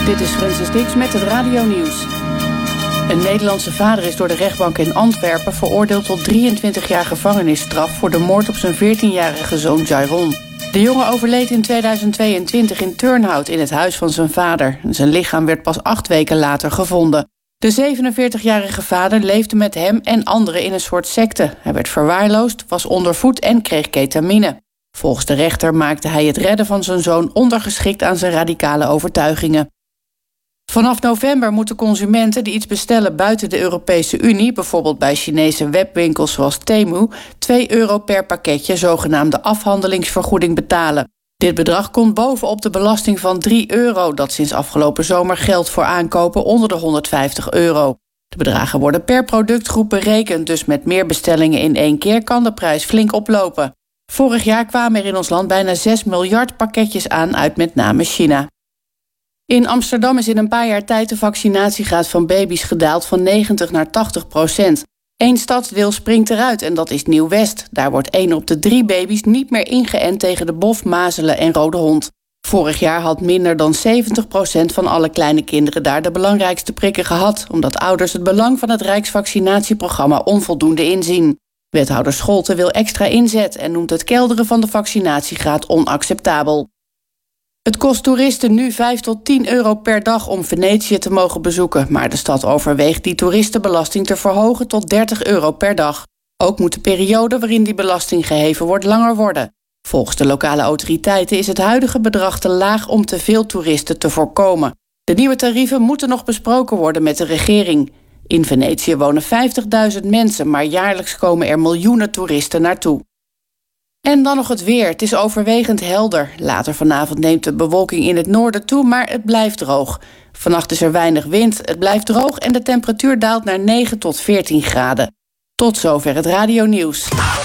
Dit is Francis Dix met het Radio-nieuws. Een Nederlandse vader is door de rechtbank in Antwerpen veroordeeld tot 23 jaar gevangenisstraf voor de moord op zijn 14-jarige zoon Jairon. De jongen overleed in 2022 in Turnhout in het huis van zijn vader. Zijn lichaam werd pas 8 weken later gevonden. De 47-jarige vader leefde met hem en anderen in een soort secte. Hij werd verwaarloosd, was ondervoed en kreeg ketamine. Volgens de rechter maakte hij het redden van zijn zoon ondergeschikt aan zijn radicale overtuigingen. Vanaf november moeten consumenten die iets bestellen buiten de Europese Unie, bijvoorbeeld bij Chinese webwinkels zoals Temu, €2 per pakketje zogenaamde afhandelingsvergoeding betalen. Dit bedrag komt bovenop de belasting van €3 dat sinds afgelopen zomer geldt voor aankopen onder de €150. De bedragen worden per productgroep berekend, dus met meer bestellingen in één keer kan de prijs flink oplopen. Vorig jaar kwamen er in ons land bijna 6 miljard pakketjes aan uit met name China. In Amsterdam is in een paar jaar tijd de vaccinatiegraad van baby's gedaald van 90 naar 80%. Eén stadsdeel springt eruit en dat is Nieuw-West. Daar wordt 1 op de 3 baby's niet meer ingeënt tegen de bof, mazelen en rode hond. Vorig jaar had minder dan 70% van alle kleine kinderen daar de belangrijkste prikken gehad, omdat ouders het belang van het Rijksvaccinatieprogramma onvoldoende inzien. Wethouder Scholten wil extra inzet en noemt het kelderen van de vaccinatiegraad onacceptabel. Het kost toeristen nu €5 tot €10 per dag om Venetië te mogen bezoeken, maar de stad overweegt die toeristenbelasting te verhogen tot €30 per dag. Ook moet de periode waarin die belasting geheven wordt langer worden. Volgens de lokale autoriteiten is het huidige bedrag te laag om te veel toeristen te voorkomen. De nieuwe tarieven moeten nog besproken worden met de regering. In Venetië wonen 50.000 mensen, maar jaarlijks komen er miljoenen toeristen naartoe. En dan nog het weer. Het is overwegend helder. Later vanavond neemt de bewolking in het noorden toe, maar het blijft droog. Vannacht is er weinig wind, het blijft droog en de temperatuur daalt naar 9 tot 14 graden. Tot zover het Radio-nieuws.